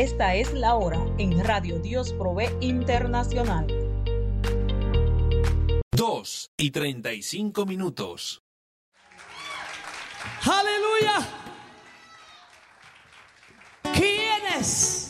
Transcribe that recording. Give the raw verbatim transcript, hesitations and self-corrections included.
Esta es la hora en Radio Dios Provee Internacional. Dos y treinta y cinco minutos. Aleluya. ¿Quiénes